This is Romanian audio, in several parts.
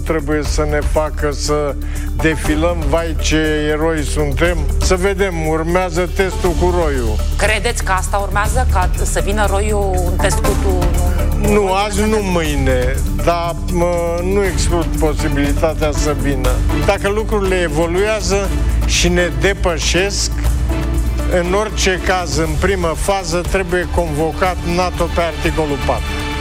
trebuie să ne facă să defilăm, vai ce eroi suntem. Să vedem, urmează testul cu roiul. Credeți că asta urmează, ca să vină roiul în test cu tu? Nu, azi nu mâine, dar nu exclud posibilitatea să vină. Dacă lucrurile evoluează și ne depășesc, în orice caz, în primă fază, trebuie convocat NATO pe articolul 4.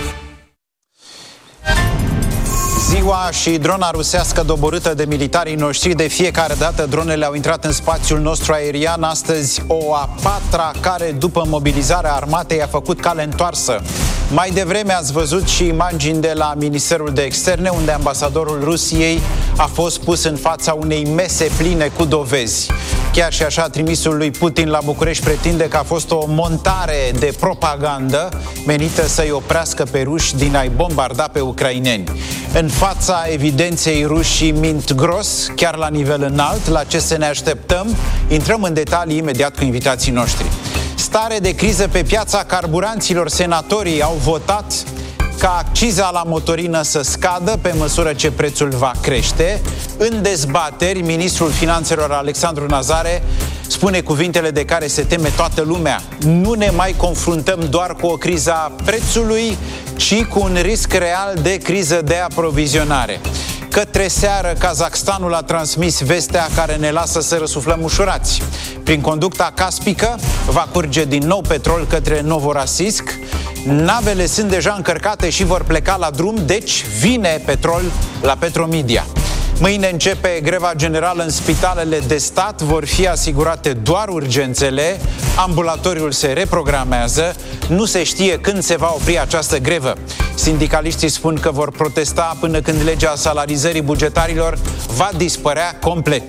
Ziua și drona rusească doborâtă de militarii noștri. De fiecare dată dronele au intrat în spațiul nostru aerian. Astăzi o a patra care, după mobilizarea armatei, a făcut cale întoarsă. Mai devreme ați văzut și imagini de la Ministerul de Externe, unde ambasadorul Rusiei a fost pus în fața unei mese pline cu dovezi. Chiar și așa, trimisul lui Putin la București pretinde că a fost o montare de propagandă menită să-i oprească pe ruși din a-i bombarda pe ucraineni. În fața evidenței, rușii mint gros, chiar la nivel înalt. La ce să ne așteptăm? Intrăm în detalii imediat cu invitații noștri. Stare de criză pe piața carburanților. Senatorii au votat ca acciza la motorină să scadă pe măsură ce prețul va crește. În dezbateri, ministrul finanțelor Alexandru Nazare spune cuvintele de care se teme toată lumea. Nu ne mai confruntăm doar cu o criză a prețului, ci cu un risc real de criză de aprovizionare. Către seară, Kazakhstanul a transmis vestea care ne lasă să răsuflăm ușurați. Prin conducta caspică va curge din nou petrol către Novorossiysk. Navele sunt deja încărcate și vor pleca la drum, deci vine petrol la Petromedia. Mâine începe greva generală în spitalele de stat, vor fi asigurate doar urgențele, ambulatoriul se reprogramează, nu se știe când se va opri această grevă. Sindicaliștii spun că vor protesta până când legea salarizării bugetarilor va dispărea complet.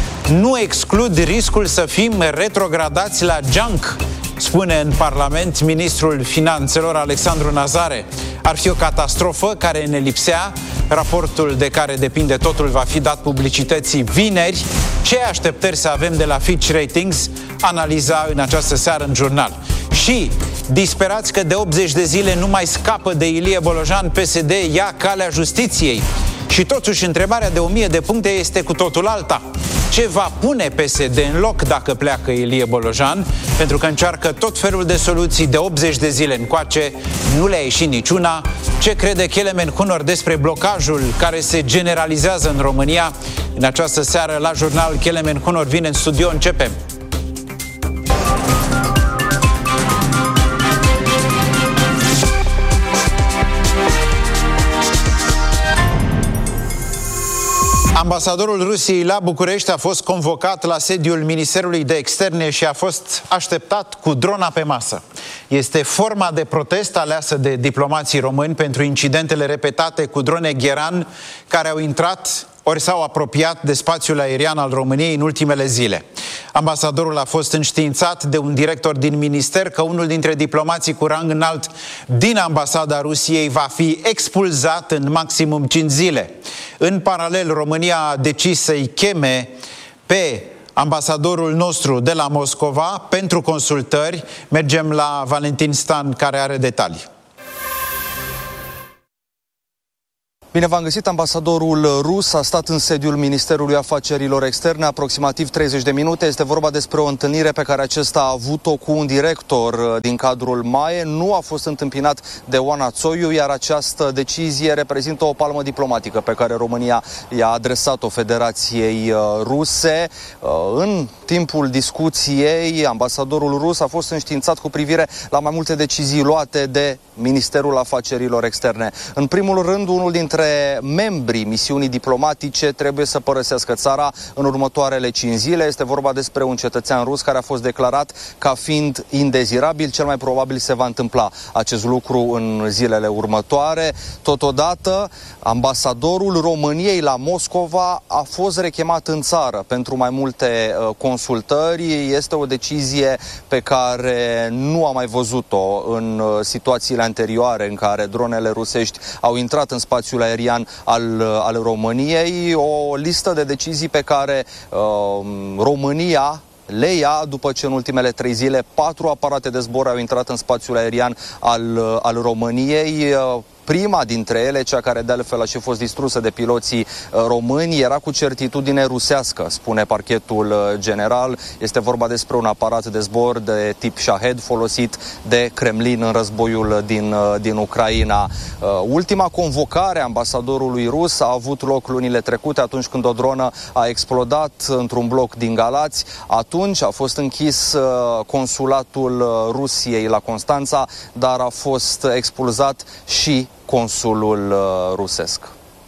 Nu exclud riscul să fim retrogradați la junk, spune în Parlament ministrul finanțelor Alexandru Nazare. Ar fi o catastrofă care ne lipsea. Raportul de care depinde totul va fi dat publicității vineri. Ce așteptări să avem de la Fitch Ratings? Analiza în această seară în jurnal. Și disperați că de 80 de zile nu mai scapă de Ilie Bolojan, PSD ia calea justiției. Și totuși întrebarea de 1000 de puncte este cu totul alta. Ce va pune PSD în loc dacă pleacă Ilie Bolojan? Pentru că încearcă tot felul de soluții de 80 de zile încoace, nu le-a ieșit niciuna. Ce crede Kelemen Hunor despre blocajul care se generalizează în România? În această seară la jurnal, Kelemen Hunor vine în studio, începem. Ambasadorul Rusiei la București a fost convocat la sediul Ministerului de Externe și a fost așteptat cu drona pe masă. Este forma de protest aleasă de diplomații români pentru incidentele repetate cu drone Gheran care au intrat ori s-au apropiat de spațiul aerian al României în ultimele zile. Ambasadorul a fost înștiințat de un director din minister că unul dintre diplomații cu rang înalt din ambasada Rusiei va fi expulzat în maximum 5 zile. În paralel, România a decis să-i cheme pe ambasadorul nostru de la Moscova pentru consultări. Mergem la Valentin Stan, care are detalii. Bine v-am găsit. Ambasadorul rus a stat în sediul Ministerului Afacerilor Externe aproximativ 30 de minute. Este vorba despre o întâlnire pe care acesta a avut-o cu un director din cadrul MAE. Nu a fost întâmpinat de Oana Țoiu, iar această decizie reprezintă o palmă diplomatică pe care România i-a adresat-o Federației Ruse. În timpul discuției, ambasadorul rus a fost înștiințat cu privire la mai multe decizii luate de Ministerul Afacerilor Externe. În primul rând, unul dintre membrii misiunii diplomatice trebuie să părăsească țara în următoarele 5 zile. Este vorba despre un cetățean rus care a fost declarat ca fiind indezirabil. Cel mai probabil se va întâmpla acest lucru în zilele următoare. Totodată, ambasadorul României la Moscova a fost rechemat în țară pentru mai multe consultări. Este o decizie pe care nu am mai văzut-o în situațiile anterioare în care dronele rusești au intrat în spațiul aerian al României. O listă de decizii pe care România le ia după ce în ultimele 3 zile 4 aparate de zbor au intrat în spațiul aerian al României. Prima dintre ele, cea care de altfel a și fost distrusă de piloții români, era cu certitudine rusească, spune parchetul general. Este vorba despre un aparat de zbor de tip Shahed folosit de Kremlin în războiul din Ucraina. Ultima convocare a ambasadorului rus a avut loc lunile trecute, atunci când o dronă a explodat într-un bloc din Galați. Atunci a fost închis consulatul Rusiei la Constanța, dar a fost expulzat și consulul rusesc.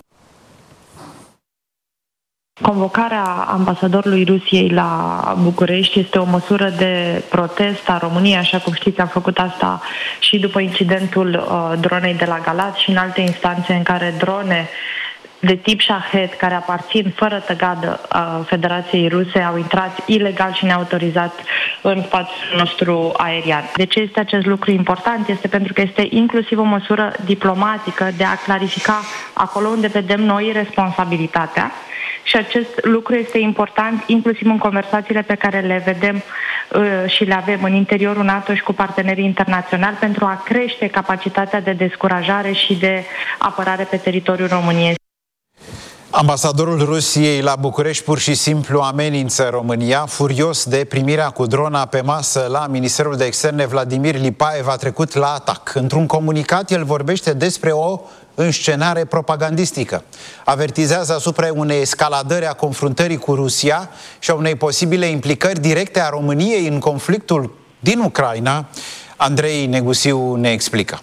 Convocarea ambasadorului Rusiei la București este o măsură de protest a României. Așa cum știți, am făcut asta și după incidentul dronei de la Galați și în alte instanțe în care drone de tip Shahed, care aparțin fără tăgadă Federației Ruse, au intrat ilegal și neautorizat în spațiul nostru aerian. De ce este acest lucru important? Este pentru că este inclusiv o măsură diplomatică de a clarifica acolo unde vedem noi responsabilitatea. Și acest lucru este important inclusiv în conversațiile pe care le vedem și le avem în interiorul NATO și cu partenerii internaționali pentru a crește capacitatea de descurajare și de apărare pe teritoriul României. Ambasadorul Rusiei la București pur și simplu amenință România. Furios de primirea cu drona pe masă la Ministerul de Externe, Vladimir Lipaev a trecut la atac. Într-un comunicat, el vorbește despre o înscenare propagandistică. Avertizează asupra unei escaladări a confruntării cu Rusia și a unei posibile implicări directe a României în conflictul din Ucraina. Andrei Negusiu ne explică.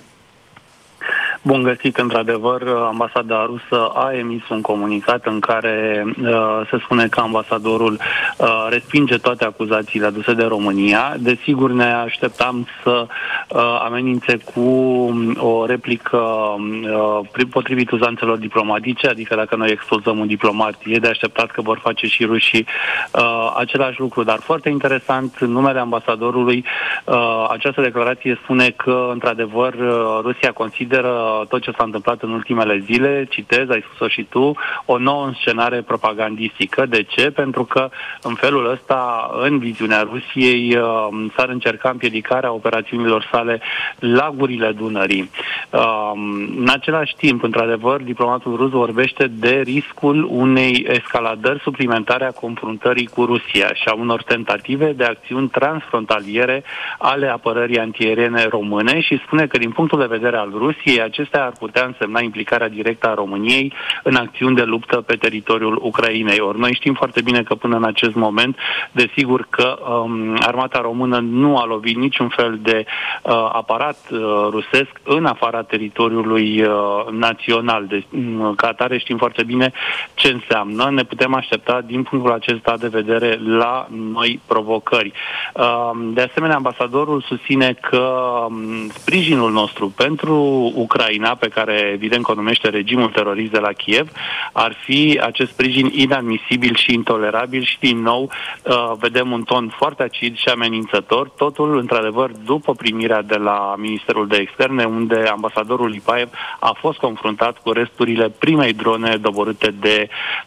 Bun găsit, într-adevăr, ambasada rusă a emis un comunicat în care se spune că ambasadorul respinge toate acuzațiile aduse de România. Desigur, ne așteptam să amenințe cu o replică potrivit uzanțelor diplomatice, adică dacă noi expulzăm un diplomat, e de așteptat că vor face și rușii același lucru. Dar foarte interesant, în numele ambasadorului, această declarație spune că, într-adevăr, Rusia consideră tot ce s-a întâmplat în ultimele zile, citez, ai spus-o și tu, o nouă înscenare propagandistică. De ce? Pentru că în felul ăsta, în viziunea Rusiei, s-ar încerca împiedicarea operațiunilor sale la gurile Dunării. În același timp, într-adevăr, diplomatul rus vorbește de riscul unei escaladări suplimentare a confruntării cu Rusia și a unor tentative de acțiuni transfrontaliere ale apărării antiaeriene române și spune că, din punctul de vedere al Rusiei, acestea ar putea însemna implicarea directă a României în acțiuni de luptă pe teritoriul Ucrainei. Ori noi știm foarte bine că până în acest moment, desigur că armata română nu a lovit niciun fel de aparat rusesc în afara teritoriului național. Ca atare știm foarte bine ce înseamnă. Ne putem aștepta din punctul acesta de vedere la noi provocări. De asemenea, ambasadorul susține că sprijinul nostru pentru Ucraina, pe care evident că o numește regimul terorist de la Kiev, ar fi acest sprijin inadmisibil și intolerabil și din nou vedem un ton foarte acid și amenințător. Totul, într-adevăr, după primirea de la Ministerul de Externe, unde ambasadorul Lipaev a fost confruntat cu resturile primei drone doborâte de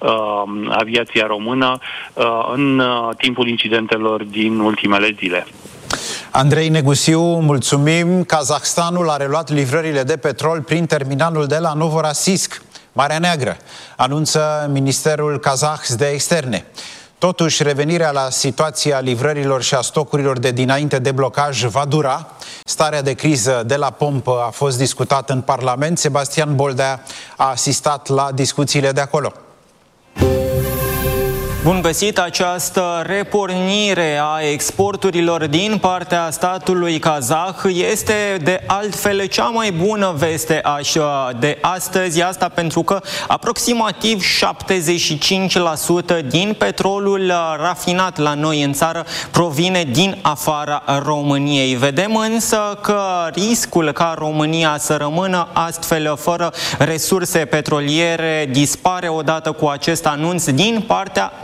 aviația română în timpul incidentelor din ultimele zile. Andrei Negusiu, mulțumim. Kazahstanul a reluat livrările de petrol prin terminalul de la Novorossiysk, Marea Neagră, anunță Ministerul Kazah de Externe. Totuși, revenirea la situația livrărilor și a stocurilor de dinainte de blocaj va dura. Starea de criză de la pompă a fost discutată în Parlament. Sebastian Boldea a asistat la discuțiile de acolo. Bun găsit! Această repornire a exporturilor din partea statului kazah este de altfel cea mai bună veste de astăzi, asta pentru că aproximativ 75% din petrolul rafinat la noi în țară provine din afara României. Vedem însă că riscul ca România să rămână astfel fără resurse petroliere dispare odată cu acest anunț din partea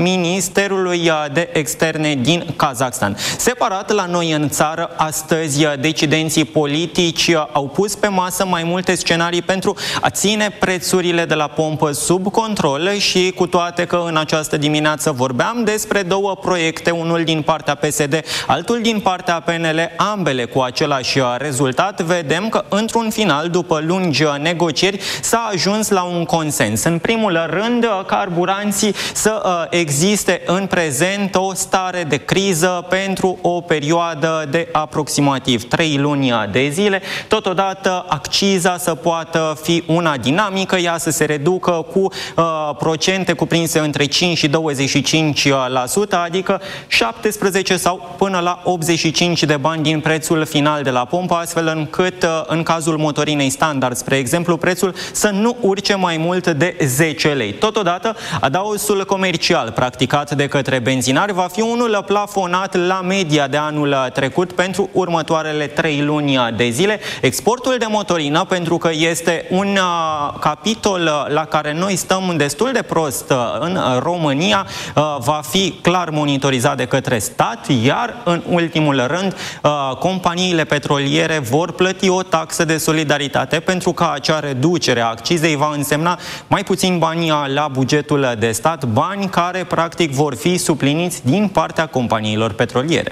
Ministerului de Externe din Kazakhstan. Separat, la noi în țară, astăzi decidenții politici au pus pe masă mai multe scenarii pentru a ține prețurile de la pompă sub control și cu toate că în această dimineață vorbeam despre două proiecte, unul din partea PSD, altul din partea PNL, ambele cu același rezultat, vedem că într-un final, după lungi negocieri, s-a ajuns la un consens. În primul rând, carburanții să existe în prezent o stare de criză pentru o perioadă de aproximativ 3 luni de zile. Totodată, acciza să poată fi una dinamică, ea să se reducă cu procente cuprinse între 5 și 25%, adică 17 sau până la 85 de bani din prețul final de la pompă, astfel încât în cazul motorinei standard, spre exemplu, prețul să nu urce mai mult de 10 lei. Totodată, adaosul comercial practicat de către benzinari va fi unul plafonat la media de anul trecut pentru următoarele 3 luni de zile. Exportul de motorină, pentru că este un capitol la care noi stăm destul de prost în România, va fi clar monitorizat de către stat, iar în ultimul rând companiile petroliere vor plăti o taxă de solidaritate, pentru că acea reducere a accizei va însemna mai puțin bani la bugetul de stat, bani care practic vor fi supliniți din partea companiilor petroliere.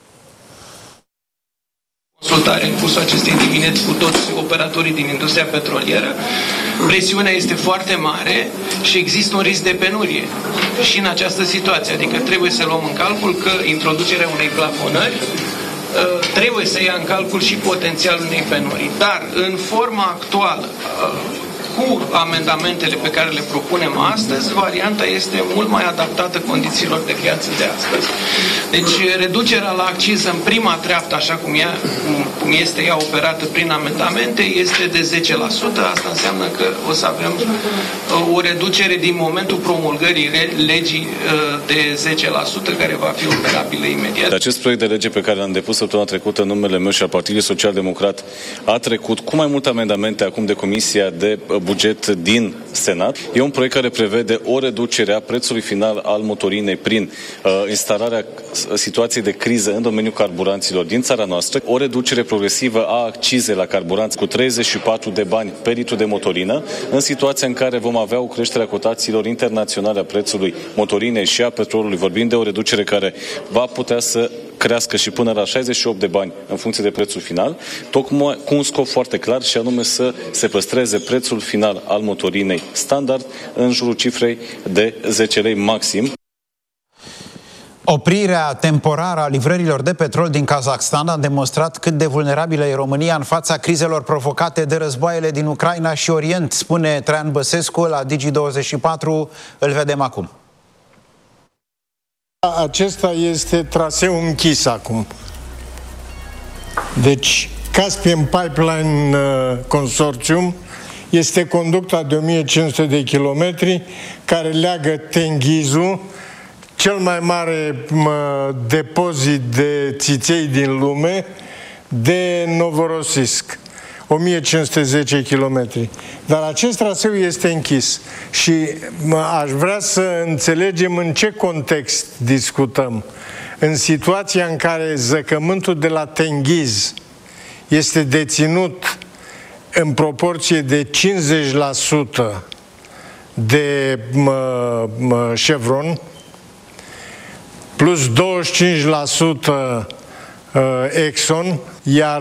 Consultare în cursul acestei dimineți cu toți operatorii din industria petrolieră. Presiunea este foarte mare și există un risc de penurie și în această situație. Adică trebuie să luăm în calcul că introducerea unei plafonări trebuie să ia în calcul și potențialul unei penurii. Dar în forma actuală, cu amendamentele pe care le propunem astăzi, varianta este mult mai adaptată condițiilor de piață de astăzi. Deci reducerea la acciză în prima treaptă, așa cum este ea operată prin amendamente, este de 10%. Asta înseamnă că o să avem o reducere din momentul promulgării legii de 10%, care va fi operabilă imediat. Acest proiect de lege pe care l-am depus săptămâna trecută în numele meu și al Partidului Social Democrat a trecut cu mai multe amendamente acum de Comisia de Buget din Senat. E un proiect care prevede o reducere a prețului final al motorinei prin instalarea situației de criză în domeniul carburanților din țara noastră, o reducere progresivă a accizei la carburanți cu 34 de bani pe litru de motorină, în situația în care vom avea o creștere a cotațiilor internaționale a prețului motorinei și a petrolului. Vorbim de o reducere care va putea să crească și până la 68 de bani în funcție de prețul final, tocmai cu un scop foarte clar, și anume să se păstreze prețul final al motorinei standard în jurul cifrei de 10 lei maxim. Oprirea temporară a livrărilor de petrol din Kazakhstan a demonstrat cât de vulnerabilă e România în fața crizelor provocate de războaiele din Ucraina și Orient, spune Traian Băsescu la Digi24. Îl vedem acum. Acesta este traseul închis acum. Deci, Caspian Pipeline Consortium este conducta de 1500 de kilometri care leagă Tenghizul, cel mai mare depozit de țiței din lume, de Novorossiysk. 1510 kilometri. Dar acest traseu este închis și aș vrea să înțelegem în ce context discutăm. În situația în care zăcământul de la Tenghiz este deținut în proporție de 50% de Chevron, plus 25% Exxon, iar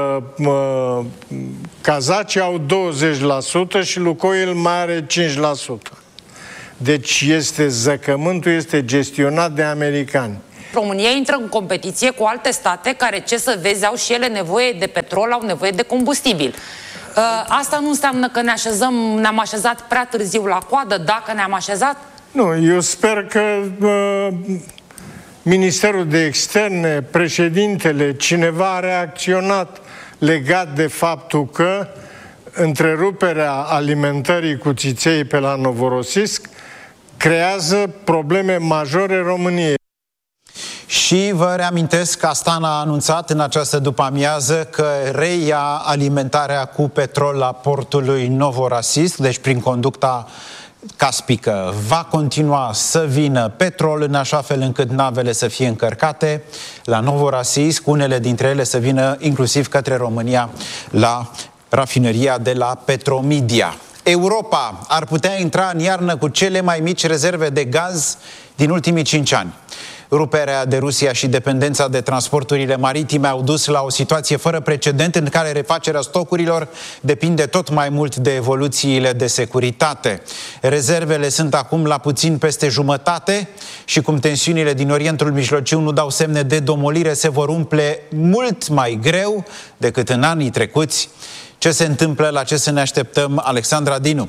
kazacii au 20% și Lukoil mai are 5%. Deci zăcământul este gestionat de americani. România intră în competiție cu alte state care, ce să vezi, au și ele nevoie de petrol, au nevoie de combustibil. Asta nu înseamnă că ne-am așezat prea târziu la coadă, dacă ne-am așezat? Nu, eu sper că Ministerul de Externe, președintele, cineva a reacționat legat de faptul că întreruperea alimentării cu țiței pe la Novorossiysk creează probleme majore României. Și vă reamintesc că Astana a anunțat în această după-amiază că reia alimentarea cu petrol la portul lui Novorossiysk, deci prin conducta Caspică va continua să vină petrol în așa fel încât navele să fie încărcate la Novorossiysk, unele dintre ele să vină inclusiv către România la rafineria de la Petromidia. Europa ar putea intra în iarnă cu cele mai mici rezerve de gaz din ultimii 5 ani. Ruperea de Rusia și dependența de transporturile maritime au dus la o situație fără precedent în care refacerea stocurilor depinde tot mai mult de evoluțiile de securitate. Rezervele sunt acum la puțin peste jumătate și cum tensiunile din Orientul Mijlociu nu dau semne de domolire, se vor umple mult mai greu decât în anii trecuți. Ce se întâmplă, la ce să ne așteptăm? Alexandra Dinu.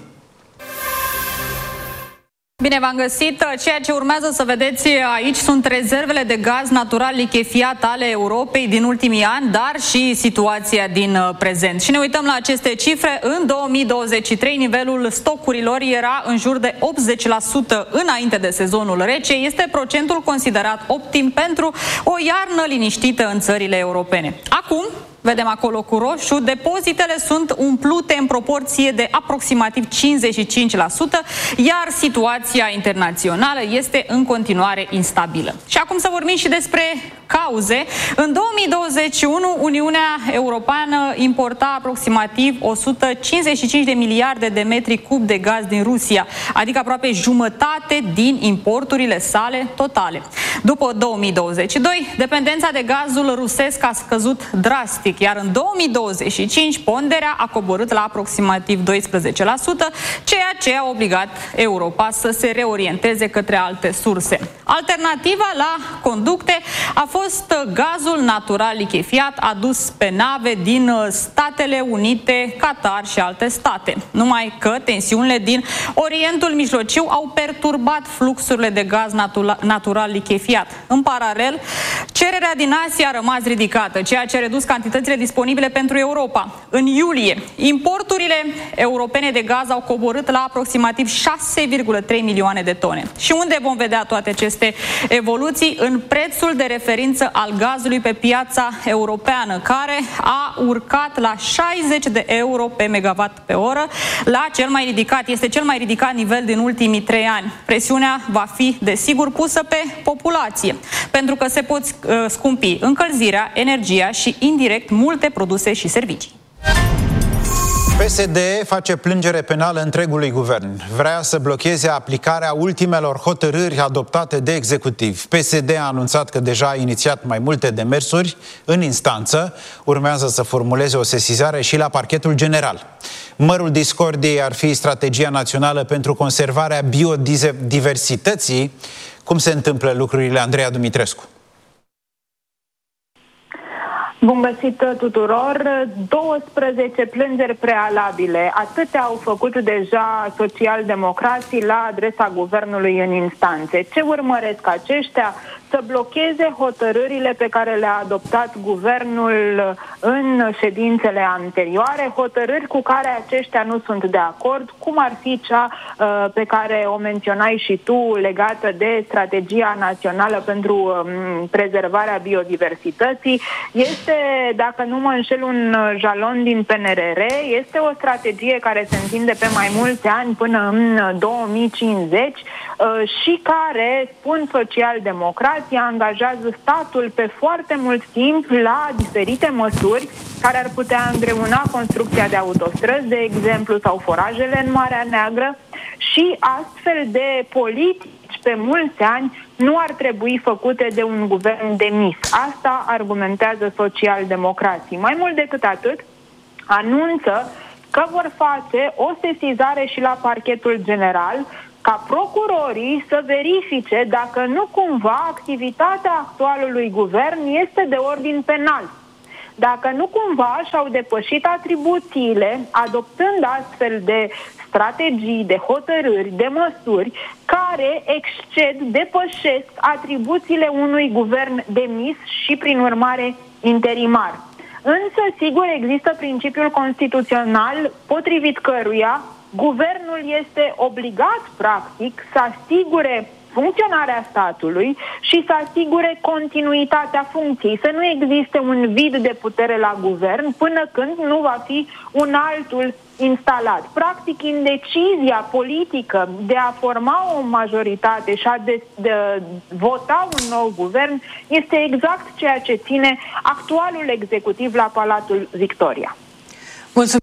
Bine v-am găsit. Ceea ce urmează să vedeți aici sunt rezervele de gaz natural lichefiat ale Europei din ultimii ani, dar și situația din prezent. Și ne uităm la aceste cifre. În 2023, nivelul stocurilor era în jur de 80% înainte de sezonul rece. Este procentul considerat optim pentru o iarnă liniștită în țările europene. Acum, vedem acolo cu roșu, depozitele sunt umplute în proporție de aproximativ 55%, iar situația internațională este în continuare instabilă. Și acum să vorbim și despre cauze. În 2021, Uniunea Europeană importa aproximativ 155 de miliarde de metri cub de gaz din Rusia, adică aproape jumătate din importurile sale totale. După 2022, dependența de gazul rusesc a scăzut drastic, iar în 2025 ponderea a coborât la aproximativ 12%, ceea ce a obligat Europa să se reorienteze către alte surse. Alternativa la conducte a fost gazul natural lichefiat adus pe nave din Statele Unite, Qatar și alte state. Numai că tensiunile din Orientul Mijlociu au perturbat fluxurile de gaz natural lichefiat. În paralel, cererea din Asia a rămas ridicată, ceea ce a redus cantitățile disponibile pentru Europa. În iulie, importurile europene de gaz au coborât la aproximativ 6,3 milioane de tone. Și unde vom vedea toate aceste evoluții? În prețul de referință al gazului pe piața europeană, care a urcat la 60 de euro pe megawatt pe oră, este cel mai ridicat nivel din ultimii 3 ani. Presiunea va fi, desigur, pusă pe populație, pentru că se pot scumpi încălzirea, energia și, indirect, multe produse și servicii. PSD face plângere penală întregului guvern. Vrea să blocheze aplicarea ultimelor hotărâri adoptate de executiv. PSD a anunțat că deja a inițiat mai multe demersuri în instanță. Urmează să formuleze o sesizare și la parchetul general. Mărul discordiei ar fi strategia națională pentru conservarea biodiversității. Cum se întâmplă lucrurile, Andreea Dumitrescu? Bun găsit tuturor! 12 plângeri prealabile. Atâtea au făcut deja socialdemocrații la adresa guvernului în instanțe. Ce urmăresc aceștia? Să blocheze hotărârile pe care le-a adoptat guvernul în ședințele anterioare, hotărâri cu care aceștia nu sunt de acord, cum ar fi cea pe care o menționai și tu, legată de strategia națională pentru prezervarea biodiversității. Este, dacă nu mă înșel, un jalon din PNRR, este o strategie care se întinde pe mai mulți ani până în 2050 și care, spun social-democrații, angajează statul pe foarte mult timp la diferite măsuri care ar putea îngreuna construcția de autostrăzi, de exemplu, sau forajele în Marea Neagră, și astfel de politici pe mulți ani nu ar trebui făcute de un guvern demis. Asta argumentează social-democrații. Mai mult decât atât, anunță că vor face o sesizare și la parchetul general, ca procurorii să verifice dacă nu cumva activitatea actualului guvern este de ordin penal. Dacă nu cumva și-au depășit atribuțiile, adoptând astfel de strategii, de hotărâri, de măsuri care depășesc atribuțiile unui guvern demis și, prin urmare, interimar. Însă, sigur, există principiul constituțional potrivit căruia guvernul este obligat, practic, să asigure funcționarea statului și să asigure continuitatea funcției, să nu existe un vid de putere la guvern până când nu va fi un altul instalat. Practic, indecizia politică de a forma o majoritate și a de vota un nou guvern este exact ceea ce ține actualul executiv la Palatul Victoria. Mulțumesc.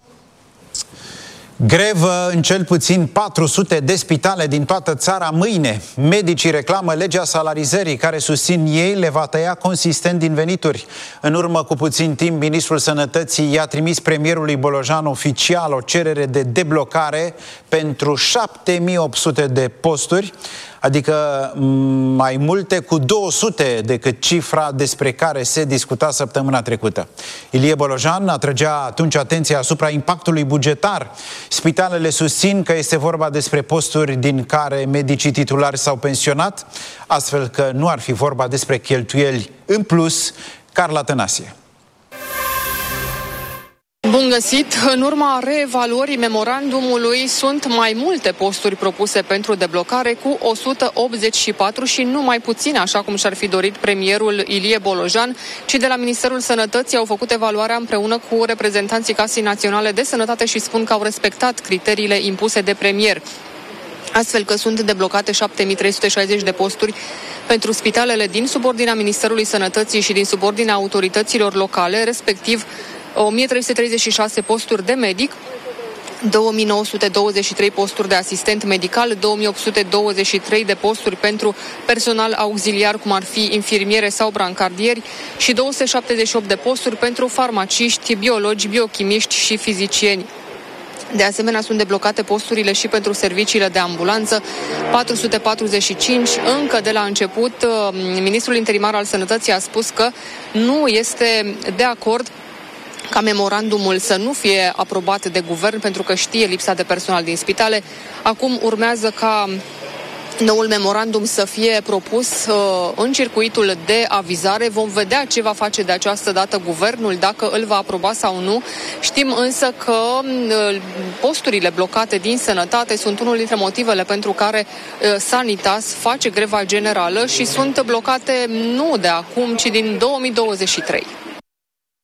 Grevă în cel puțin 400 de spitale din toată țara mâine. Medicii reclamă legea salarizării, care susțin ei le va tăia consistent din venituri. În urmă cu puțin timp, Ministrul Sănătății i-a trimis premierului Bolojan oficial o cerere de deblocare pentru 7800 de posturi, adică mai multe cu 200 decât cifra despre care se discuta săptămâna trecută. Ilie Bolojan atrăgea atunci atenția asupra impactului bugetar. Spitalele susțin că este vorba despre posturi din care medicii titulari s-au pensionat, astfel că nu ar fi vorba despre cheltuieli în plus. Carla Tănasie. Bun găsit! În urma reevaluării memorandumului sunt mai multe posturi propuse pentru deblocare, cu 184 și nu mai puține, așa cum și-ar fi dorit premierul Ilie Bolojan, ci de la Ministerul Sănătății au făcut evaluarea împreună cu reprezentanții Casei Naționale de Sănătate și spun că au respectat criteriile impuse de premier. Astfel că sunt deblocate 7360 de posturi pentru spitalele din subordinea Ministerului Sănătății și din subordinea autorităților locale, respectiv 1336 posturi de medic, 2923 posturi de asistent medical, 2823 de posturi pentru personal auxiliar, cum ar fi infirmiere sau brancardieri, și 278 de posturi pentru farmaciști, biologi, biochimiști și fizicieni. De asemenea, sunt deblocate posturile și pentru serviciile de ambulanță, 445. Încă de la început, ministrul interimar al Sănătății a spus că nu este de acord ca memorandumul să nu fie aprobat de guvern, pentru că știe lipsa de personal din spitale. Acum urmează ca noul memorandum să fie propus în circuitul de avizare. Vom vedea ce va face de această dată guvernul, dacă îl va aproba sau nu. Știm însă că posturile blocate din sănătate sunt unul dintre motivele pentru care Sanitas face greva generală și sunt blocate nu de acum, ci din 2023.